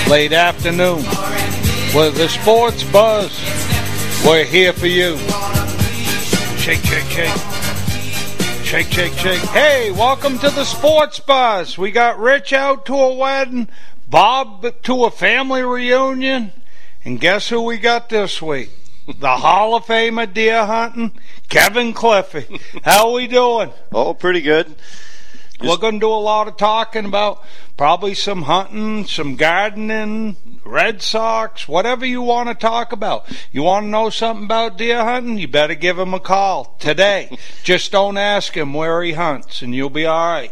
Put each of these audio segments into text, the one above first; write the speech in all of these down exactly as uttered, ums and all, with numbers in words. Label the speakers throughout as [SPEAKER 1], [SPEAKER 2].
[SPEAKER 1] late afternoon with the Sports Buzz. We're here for you. Shake, shake, shake. Shake, shake, shake. Hey, welcome to the Sports Buzz. We got Rich out to a wedding, Bob to a family reunion, and guess who we got this week? The Hall of Famer deer hunting, Kevin Cliffy. How are we doing?
[SPEAKER 2] Oh, pretty good. Just...
[SPEAKER 1] We're going to do a lot of talking about probably some hunting, some gardening, Red Sox, whatever you want to talk about. You want to know something about deer hunting? You better give him a call today. Just don't ask him where he hunts, and you'll be all right.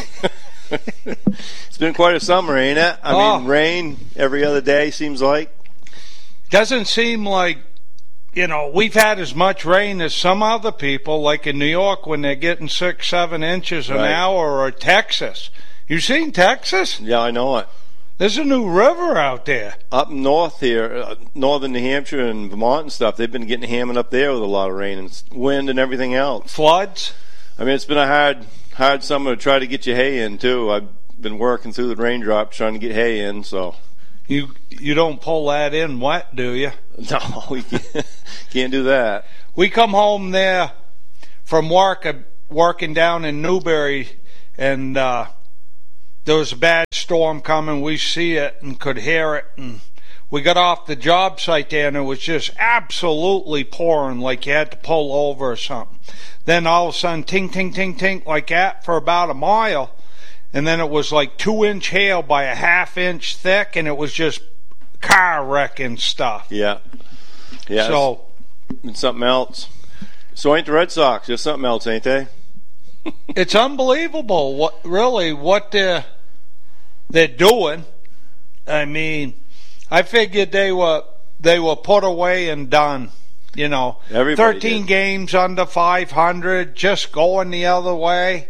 [SPEAKER 2] It's been quite a summer, ain't it? I
[SPEAKER 1] oh.
[SPEAKER 2] mean, rain every other day seems like.
[SPEAKER 1] Doesn't seem like, you know, we've had as much rain as some other people, like in New York when they're getting six, seven inches an
[SPEAKER 2] right.
[SPEAKER 1] hour, or Texas. You seen Texas?
[SPEAKER 2] Yeah, I know it.
[SPEAKER 1] There's a new river out there.
[SPEAKER 2] Up north here, uh, northern New Hampshire and Vermont and stuff, they've been getting hammered up there with a lot of rain and wind and everything else.
[SPEAKER 1] Floods?
[SPEAKER 2] I mean, it's been a hard, hard summer to try to get your hay in, too. I've been working through the raindrops trying to get hay in, so...
[SPEAKER 1] You you don't pull that in wet, do you?
[SPEAKER 2] No, we can't, can't do that.
[SPEAKER 1] We come home there from work, uh, working down in Newbury, and uh, there was a bad storm coming. We see it and could hear it, and we got off the job site there, and it was just absolutely pouring, like you had to pull over or something. Then all of a sudden, ting, ting, ting, ting, like that for about a mile. And then it was like two-inch hail by a half-inch thick, and it was just car wrecking stuff.
[SPEAKER 2] Yeah. Yeah.
[SPEAKER 1] So,
[SPEAKER 2] it's something else. So ain't the Red Sox? There's something else, ain't they?
[SPEAKER 1] It's unbelievable, what really, what they're, they're doing. I mean, I figured they were they were put away and done. You know,
[SPEAKER 2] Everybody
[SPEAKER 1] thirteen
[SPEAKER 2] did.
[SPEAKER 1] games under five hundred, just going the other way.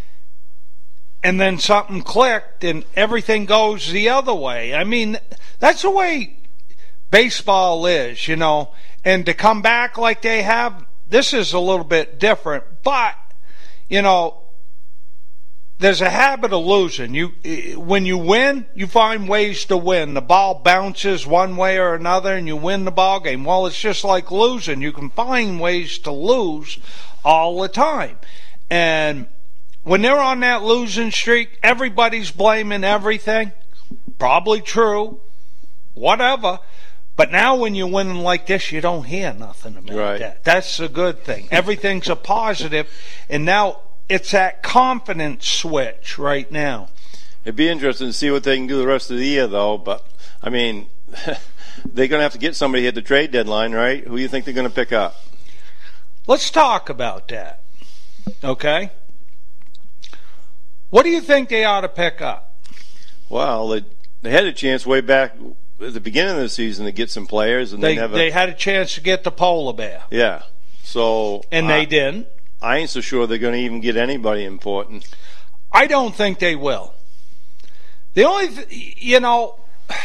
[SPEAKER 1] And then something clicked, and everything goes the other way. I mean, that's the way baseball is, you know. And to come back like they have, this is a little bit different. But, you know, there's a habit of losing. You, when you win, you find ways to win. The ball bounces one way or another, and you win the ball game. Well, it's just like losing. You can find ways to lose all the time. And when they're on that losing streak, everybody's blaming everything. Probably true. Whatever. But now when you're winning like this, you don't hear nothing about
[SPEAKER 2] right.
[SPEAKER 1] that. That's a good thing. Everything's a positive, and now it's that confidence switch right now.
[SPEAKER 2] It'd be interesting to see what they can do the rest of the year, though. But, I mean, they're going to have to get somebody at the trade deadline, right? Who do you think they're going to pick up?
[SPEAKER 1] Let's talk about that. Okay? What do you think they ought to pick up?
[SPEAKER 2] Well, they, they had a chance way back at the beginning of the season to get some players, and
[SPEAKER 1] they
[SPEAKER 2] they never.
[SPEAKER 1] They had a chance to get the polar bear.
[SPEAKER 2] Yeah, so
[SPEAKER 1] and
[SPEAKER 2] I,
[SPEAKER 1] they didn't.
[SPEAKER 2] I ain't so sure they're going to even get anybody important.
[SPEAKER 1] I don't think they will. The only, th- you know,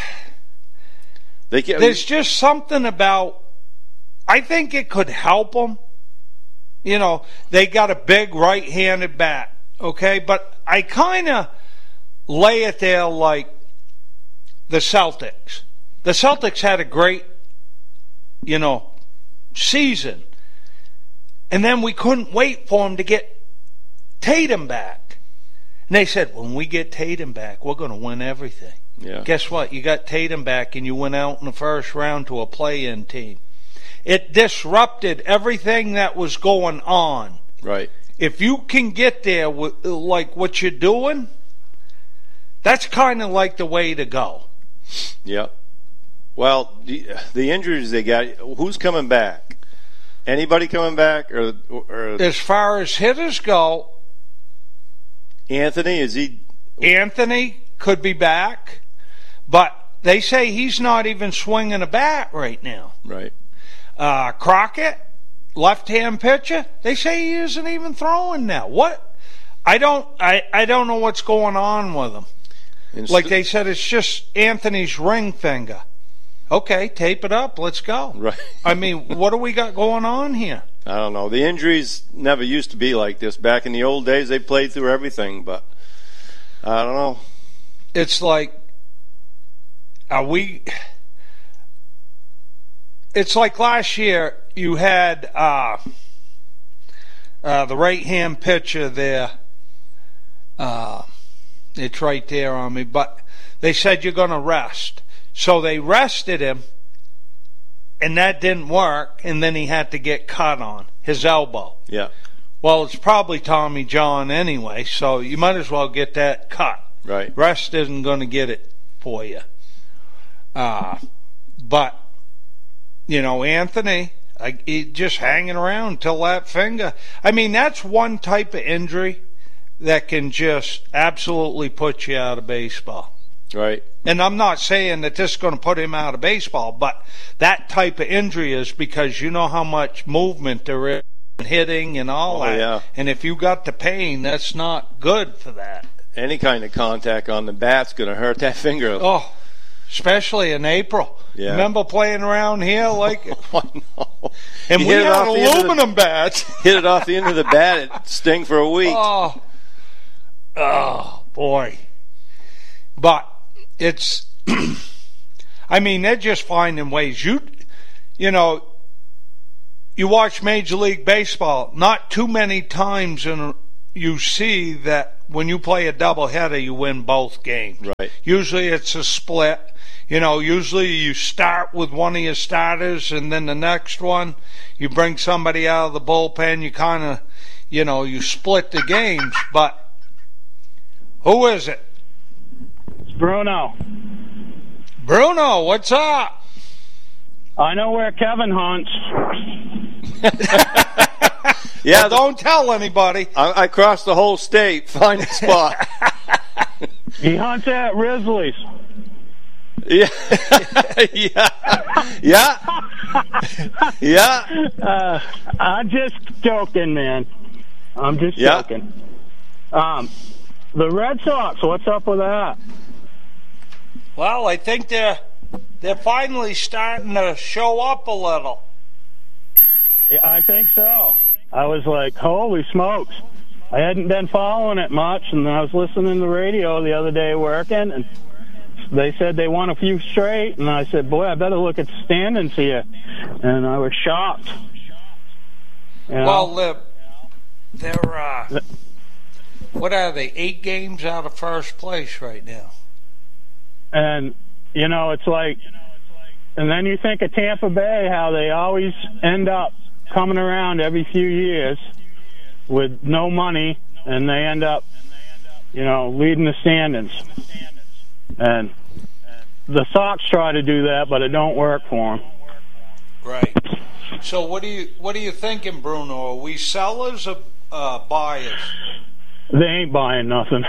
[SPEAKER 2] they can,
[SPEAKER 1] there's just something about. I think it could help them. You know, they got a big right-handed bat. Okay, but I kind of lay it there like the Celtics. The Celtics had a great, you know, season. And then we couldn't wait for them to get Tatum back. And they said, when we get Tatum back, we're going to win everything.
[SPEAKER 2] Yeah.
[SPEAKER 1] Guess what? You got Tatum back, and you went out in the first round to a play-in team. It disrupted everything that was going on.
[SPEAKER 2] Right.
[SPEAKER 1] If you can get there with, like what you're doing, that's kind of like the way to go.
[SPEAKER 2] Yep. Well, the, the injuries they got, who's coming back? Anybody coming back? Or, or
[SPEAKER 1] as far as hitters go,
[SPEAKER 2] Anthony, is he?
[SPEAKER 1] Anthony could be back, but they say he's not even swinging a bat right now.
[SPEAKER 2] Right.
[SPEAKER 1] Uh, Crockett, left-hand pitcher, they say he isn't even throwing now. What? I don't. I, I don't know what's going on with him. Inst- like they said, it's just Anthony's ring finger. Okay, tape it up. Let's go.
[SPEAKER 2] Right.
[SPEAKER 1] I mean, what do we got going on here?
[SPEAKER 2] I don't know. The injuries never used to be like this. Back in the old days, they played through everything, but I don't know.
[SPEAKER 1] It's like are we? It's like last year you had uh, uh, the right-hand pitcher there. Uh, it's right there on me, but they said you're going to rest. So they rested him, and that didn't work, and then he had to get cut on his elbow.
[SPEAKER 2] Yeah.
[SPEAKER 1] Well, it's probably Tommy John anyway, so you might as well get that cut.
[SPEAKER 2] Right.
[SPEAKER 1] Rest isn't going to get it for you. Uh, but, you know, Anthony, I, he just hanging around till that finger. I mean, that's one type of injury that can just absolutely put you out of baseball.
[SPEAKER 2] Right.
[SPEAKER 1] And I'm not saying that this is going to put him out of baseball, but that type of injury is because you know how much movement there is, hitting and all
[SPEAKER 2] Oh,
[SPEAKER 1] that.
[SPEAKER 2] yeah.
[SPEAKER 1] And if you got the pain, that's not good for that.
[SPEAKER 2] Any kind of contact on the bat's going to hurt that finger.
[SPEAKER 1] Oh, especially in April.
[SPEAKER 2] Yeah.
[SPEAKER 1] Remember playing around here like
[SPEAKER 2] I know.
[SPEAKER 1] and
[SPEAKER 2] You
[SPEAKER 1] we
[SPEAKER 2] hit it
[SPEAKER 1] had
[SPEAKER 2] off the end of the-
[SPEAKER 1] aluminum bats.
[SPEAKER 2] Hit it off the end of the bat, it sting for a week.
[SPEAKER 1] Oh, oh boy! But it's, I mean, they're just finding ways. You, you know, you watch Major League Baseball. Not too many times in you see that when you play a doubleheader, you win both games.
[SPEAKER 2] Right.
[SPEAKER 1] Usually it's a split. You know, usually you start with one of your starters, and then the next one you bring somebody out of the bullpen. You kind of, you know, you split the games. But who is it?
[SPEAKER 3] It's Bruno.
[SPEAKER 1] Bruno, what's up?
[SPEAKER 3] I know where Kevin hunts.
[SPEAKER 2] Yeah,
[SPEAKER 1] Well, don't tell anybody.
[SPEAKER 2] I, I crossed the whole state, find a spot.
[SPEAKER 3] He hunts at Risley's.
[SPEAKER 2] Yeah, yeah, yeah, yeah.
[SPEAKER 3] Uh, I'm just joking, man. I'm just
[SPEAKER 2] Yeah.
[SPEAKER 3] joking. Um, the Red Sox, what's up with that?
[SPEAKER 1] Well, I think they're they're finally starting to show up a little.
[SPEAKER 3] Yeah, I think so. I was like, holy smokes. I hadn't been following it much, and I was listening to the radio the other day working, and they said they won a few straight, and I said, boy, I better look at the standings here. And I was shocked. You know?
[SPEAKER 1] Well, they're, they're uh, what are they? Eight games out of first place right now.
[SPEAKER 3] And, you know, it's like, and then you think of Tampa Bay, how they always end up coming around every few years with no money, and they end up, you know, leading the standings. And the Sox try to do that, but it don't work for them.
[SPEAKER 1] Right. So what do you what are you thinking, Bruno? Are we sellers or uh, buyers?
[SPEAKER 3] They ain't buying nothing.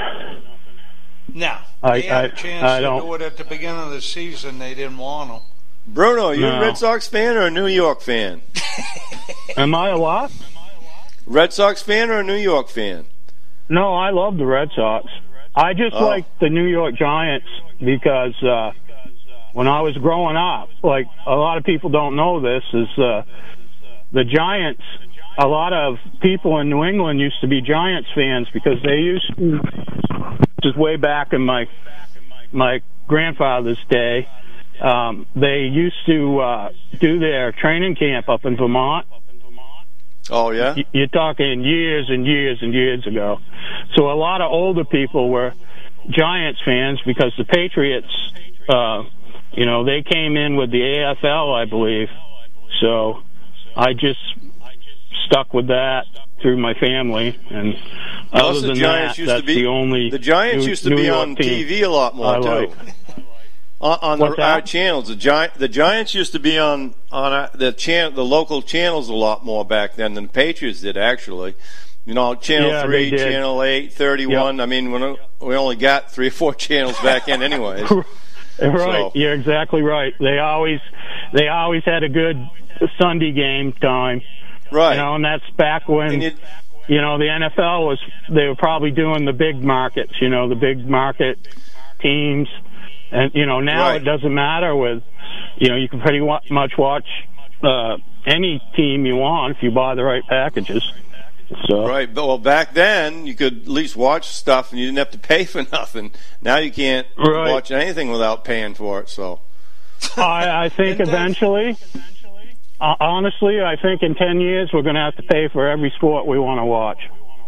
[SPEAKER 1] No.
[SPEAKER 3] I-
[SPEAKER 1] They had
[SPEAKER 3] I-
[SPEAKER 1] a chance
[SPEAKER 3] I
[SPEAKER 1] to
[SPEAKER 3] don't-
[SPEAKER 1] do it at the beginning of the season. They didn't want to.
[SPEAKER 2] Bruno, are you
[SPEAKER 3] No.
[SPEAKER 2] a Red Sox fan or a New York fan?
[SPEAKER 3] Am I a what?
[SPEAKER 2] Red Sox fan or a New York fan?
[SPEAKER 3] No, I love the Red Sox. I just
[SPEAKER 2] Oh.
[SPEAKER 3] like the New York Giants because uh, when I was growing up, like a lot of people don't know this, is uh, the Giants, a lot of people in New England used to be Giants fans because they used to, just way back in my my grandfather's day, um, they used to uh, do their training camp up in Vermont.
[SPEAKER 2] Oh, yeah?
[SPEAKER 3] You're talking years and years and years ago. So a lot of older people were Giants fans because the Patriots, uh, you know, they came in with the A F L, I believe. So I just stuck with that through my family. And
[SPEAKER 2] Plus
[SPEAKER 3] other
[SPEAKER 2] the
[SPEAKER 3] than
[SPEAKER 2] Giants
[SPEAKER 3] that,
[SPEAKER 2] used
[SPEAKER 3] that's
[SPEAKER 2] to be,
[SPEAKER 3] the only
[SPEAKER 2] the Giants
[SPEAKER 3] New,
[SPEAKER 2] used to
[SPEAKER 3] New
[SPEAKER 2] be
[SPEAKER 3] York
[SPEAKER 2] on
[SPEAKER 3] team
[SPEAKER 2] T V a lot more,
[SPEAKER 3] I
[SPEAKER 2] too.
[SPEAKER 3] like.
[SPEAKER 2] On, on
[SPEAKER 3] What's
[SPEAKER 2] the, our
[SPEAKER 3] that?
[SPEAKER 2] channels, the Giant, the Giants used to be on on our, the chan, the local channels a lot more back then than the Patriots did. Actually, you know, Channel
[SPEAKER 3] Yeah,
[SPEAKER 2] Three,
[SPEAKER 3] they did.
[SPEAKER 2] Channel Eight, Thirty-one.
[SPEAKER 3] Yep.
[SPEAKER 2] I mean, when we only got three or four channels back then, anyways.
[SPEAKER 3] Right,
[SPEAKER 2] So-
[SPEAKER 3] you're exactly right. They always, they always had a good Sunday game time.
[SPEAKER 2] Right.
[SPEAKER 3] You know, and that's back when,
[SPEAKER 2] And you-
[SPEAKER 3] you know, the N F L was, they were probably doing the big markets, you know, the big market teams. And, you know, now
[SPEAKER 2] Right.
[SPEAKER 3] it doesn't matter with, you know, you can pretty wa- much watch uh, any team you want if you buy the right packages. So
[SPEAKER 2] right. But well, back then you could at least watch stuff and you didn't have to pay for nothing. Now you can't
[SPEAKER 3] right.
[SPEAKER 2] watch anything without paying for it. So
[SPEAKER 3] I, I think eventually, uh, honestly, I think in ten years we're going to have to pay for every sport we want to watch.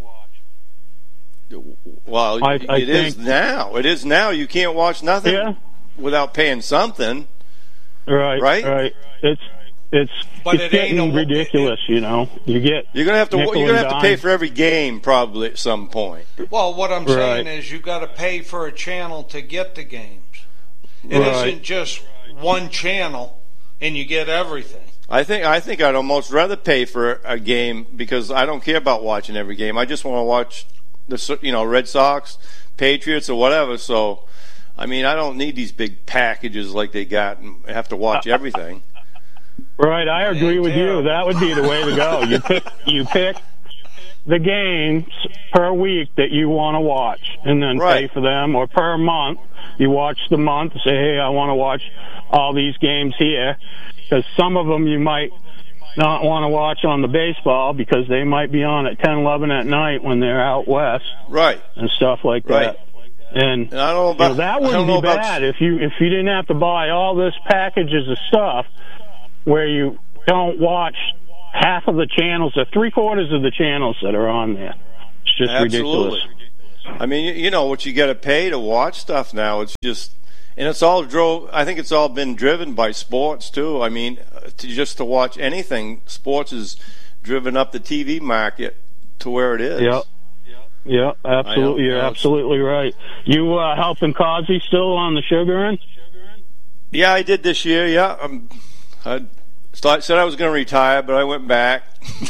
[SPEAKER 2] Well,
[SPEAKER 3] I,
[SPEAKER 2] it
[SPEAKER 3] I
[SPEAKER 2] is
[SPEAKER 3] think,
[SPEAKER 2] now. It is now. You can't watch nothing
[SPEAKER 3] yeah.
[SPEAKER 2] without paying something.
[SPEAKER 3] Right,
[SPEAKER 2] right,
[SPEAKER 3] right. It's it's
[SPEAKER 1] but
[SPEAKER 3] it's
[SPEAKER 1] it
[SPEAKER 3] getting
[SPEAKER 1] ain't a,
[SPEAKER 3] ridiculous.
[SPEAKER 1] it,
[SPEAKER 3] you know, you get
[SPEAKER 2] you're gonna have to
[SPEAKER 3] nickel
[SPEAKER 2] you're gonna
[SPEAKER 3] and
[SPEAKER 2] have to pay
[SPEAKER 3] dime.
[SPEAKER 2] for every game probably at some point.
[SPEAKER 1] Well, what I'm saying
[SPEAKER 3] right.
[SPEAKER 1] is you got to pay for a channel to get the games. It
[SPEAKER 3] right.
[SPEAKER 1] isn't just one channel and you get everything.
[SPEAKER 2] I think I think I'd almost rather pay for a game because I don't care about watching every game. I just want to watch the you know Red Sox, Patriots, or whatever. So, I mean, I don't need these big packages like they got and have to watch everything.
[SPEAKER 3] Right, I agree with you. That would be the way to go. You pick you pick the games per week that you want to watch, and then
[SPEAKER 2] right.
[SPEAKER 3] pay for them, or per month. You watch the month, say, hey, I want to watch all these games here, because some of them you might not want to watch on the baseball because they might be on at ten, eleven at night when they're out west,
[SPEAKER 2] right,
[SPEAKER 3] and stuff like
[SPEAKER 2] right.
[SPEAKER 3] that. And,
[SPEAKER 2] and I don't know about,
[SPEAKER 3] you know, that wouldn't be
[SPEAKER 2] about,
[SPEAKER 3] bad if you if you didn't have to buy all this packages of stuff where you don't watch half of the channels or three quarters of the channels that are on there. It's just
[SPEAKER 2] absolutely.
[SPEAKER 3] ridiculous.
[SPEAKER 2] I mean, you, you know what you got to pay to watch stuff now. It's just, and it's all drove. I think it's all been driven by sports too. I mean, to, just to watch anything, sports has driven up the T V market to where it is.
[SPEAKER 3] Yep. Yeah, absolutely. You're absolutely right. You uh, helping Causey still on the sugaring?
[SPEAKER 2] Yeah, I did this year. Yeah, um, I start, said I was going to retire, but I went back.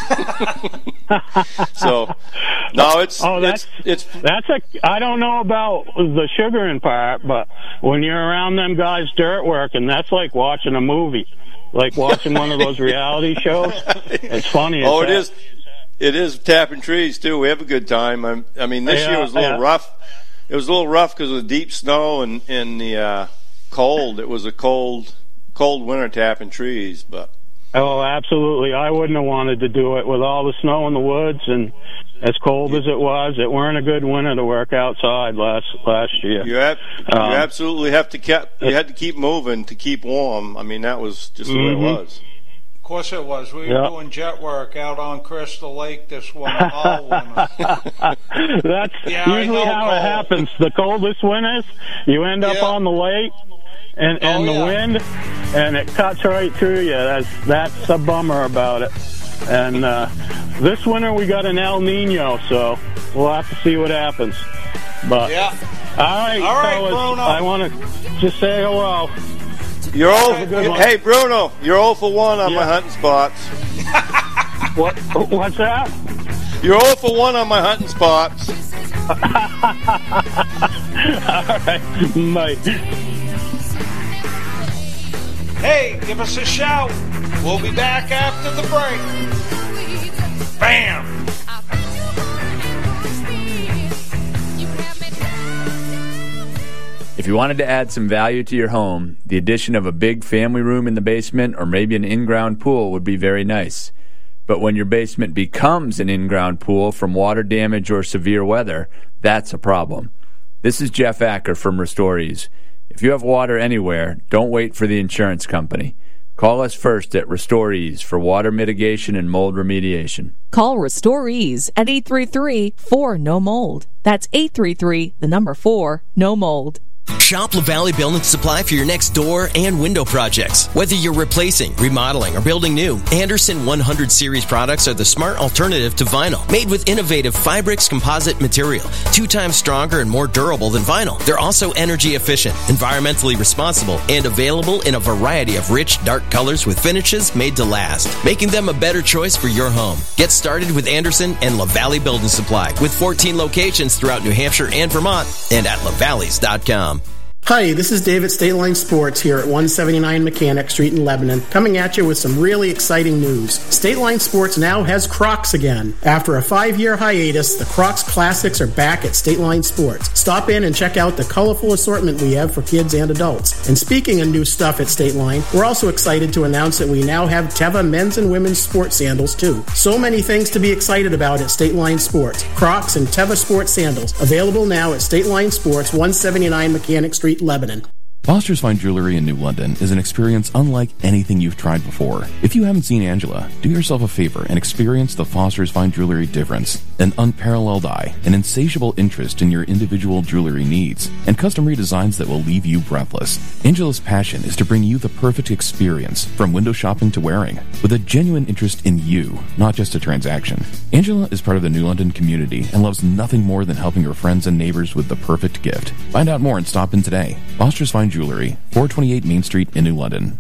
[SPEAKER 2] So, no, it's
[SPEAKER 3] oh, that's
[SPEAKER 2] it's, it's
[SPEAKER 3] that's a. I don't know about the sugaring part, but when you're around them guys dirt working, that's like watching a movie, like watching one of those reality shows. It's funny.
[SPEAKER 2] Oh, it
[SPEAKER 3] that.
[SPEAKER 2] is. It is tapping trees too. We have a good time. I, I mean, this
[SPEAKER 3] yeah,
[SPEAKER 2] year was a little
[SPEAKER 3] yeah.
[SPEAKER 2] rough. It was a little rough because of the deep snow and, and the uh, cold. It was a cold, cold winter tapping trees. But
[SPEAKER 3] oh, absolutely, I wouldn't have wanted to do it with all the snow in the woods and as cold as it was. It weren't a good winter to work outside last last year.
[SPEAKER 2] You have,
[SPEAKER 3] um,
[SPEAKER 2] you absolutely have to keep. You had to keep moving to keep warm. I mean, that was just the
[SPEAKER 3] mm-hmm.
[SPEAKER 2] way it was.
[SPEAKER 1] Of course it was. We were
[SPEAKER 3] yep.
[SPEAKER 1] doing jet work out on Crystal Lake this winter, all winter.
[SPEAKER 3] That's
[SPEAKER 1] yeah,
[SPEAKER 3] usually how
[SPEAKER 1] cold.
[SPEAKER 3] it happens. The coldest winters, you end up
[SPEAKER 1] yeah.
[SPEAKER 3] on the lake, and, and
[SPEAKER 1] oh,
[SPEAKER 3] the
[SPEAKER 1] yeah.
[SPEAKER 3] wind, and it cuts right through you. That's that's a bummer about it. And uh, this winter we got an El Nino, so we'll have to see what happens. But
[SPEAKER 1] yeah.
[SPEAKER 3] all right,
[SPEAKER 1] all right,
[SPEAKER 3] fellas,
[SPEAKER 1] Bruno.
[SPEAKER 3] I want to just say hello.
[SPEAKER 2] You're old.
[SPEAKER 3] one.
[SPEAKER 2] Hey, Bruno, you're zero for one on
[SPEAKER 3] yeah.
[SPEAKER 2] my hunting spots.
[SPEAKER 3] What? What's that?
[SPEAKER 2] You're zero for one on my hunting spots.
[SPEAKER 3] All right, mate.
[SPEAKER 1] Hey, give us a shout. We'll be back after the break. Bam!
[SPEAKER 4] If you wanted to add some value to your home, the addition of a big family room in the basement or maybe an in-ground pool would be very nice. But when your basement becomes an in-ground pool from water damage or severe weather, that's a problem. This is Jeff Acker from Restorees. If you have water anywhere, don't wait for the insurance company. Call us first at Restorees for water mitigation and mold remediation.
[SPEAKER 5] Call Restorees at eight three three, four, N O mold. That's eight three three, the number four, no mold.
[SPEAKER 6] Shop LaValley Building Supply for your next door and window projects. Whether you're replacing, remodeling, or building new, Anderson one hundred series products are the smart alternative to vinyl. Made with innovative Fibrix composite material, two times stronger and more durable than vinyl. They're also energy efficient, environmentally responsible, and available in a variety of rich, dark colors with finishes made to last, making them a better choice for your home. Get started with Anderson and LaValley Building Supply with fourteen locations throughout New Hampshire and Vermont, and at lavalleys dot com.
[SPEAKER 7] Hi, this is David State Line Sports here at one seventy-nine Mechanic Street in Lebanon, coming at you with some really exciting news. State Line Sports now has Crocs again. After a five-year hiatus, the Crocs Classics are back at State Line Sports. Stop in and check out the colorful assortment we have for kids and adults. And speaking of new stuff at State Line, we're also excited to announce that we now have Teva men's and women's sports sandals too. So many things to be excited about at State Line Sports. Crocs and Teva sports sandals, available now at State Line Sports, one seventy-nine Mechanic Street, Lebanon.
[SPEAKER 8] Foster's Fine Jewelry in New London is an experience unlike anything you've tried before. If you haven't seen Angela, do yourself a favor and experience the Foster's Fine Jewelry difference. An unparalleled eye, an insatiable interest in your individual jewelry needs, and custom redesigns that will leave you breathless. Angela's passion is to bring you the perfect experience, from window shopping to wearing, with a genuine interest in you, not just a transaction. Angela is part of the New London community and loves nothing more than helping her friends and neighbors with the perfect gift. Find out more and stop in today. Foster's Fine Jewelry, four twenty-eight Main Street in New London.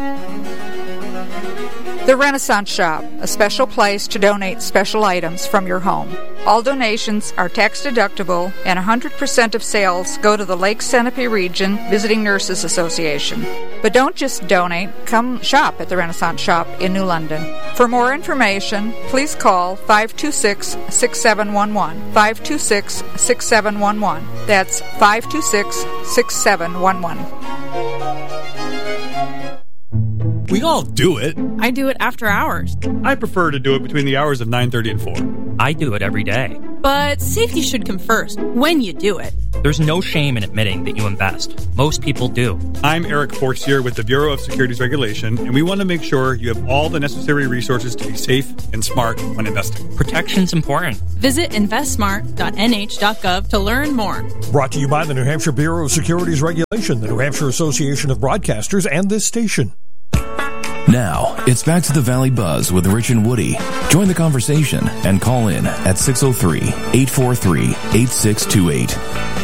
[SPEAKER 9] The Renaissance Shop, a special place to donate special items from your home. All donations are tax deductible, and one hundred percent of sales go to the Lake Sanapee Region Visiting Nurses Association. But don't just donate, come shop at the Renaissance Shop in New London. For more information, please call five two six, six seven one one, five two six, six seven one one. That's five two six, six seven one one.
[SPEAKER 10] We all do it.
[SPEAKER 11] I do it after hours.
[SPEAKER 10] I prefer to do it between the hours of nine thirty and four.
[SPEAKER 12] I do it every day.
[SPEAKER 11] But safety should come first when you do it.
[SPEAKER 12] There's no shame in admitting that you invest. Most people do.
[SPEAKER 10] I'm Eric Forstier with the Bureau of Securities Regulation, and we want to make sure you have all the necessary resources to be safe and smart when investing.
[SPEAKER 12] Protection's important.
[SPEAKER 11] Visit invest smart dot n h dot gov to learn more.
[SPEAKER 13] Brought to you by the New Hampshire Bureau of Securities Regulation, the New Hampshire Association of Broadcasters, and this station.
[SPEAKER 8] Now, it's back to the Valley Buzz with Rich and Woody. Join the conversation and call in at six oh three, eight four three, eight six two eight.